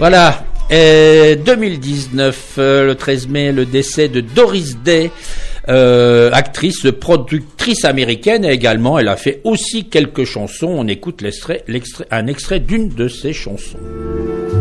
Voilà. Et 2019, le 13 mai, le décès de Doris Day, actrice, productrice américaine également. Elle a fait aussi quelques chansons. On écoute un extrait d'une de ses chansons.